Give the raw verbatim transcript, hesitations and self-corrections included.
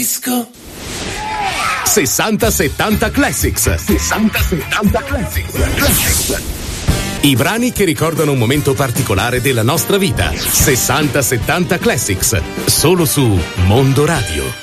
disco. sessanta settanta Classics. sessanta settanta Classics. Classics. I brani che ricordano un momento particolare della nostra vita. sessanta settanta Classics. Solo su Mondo Radio.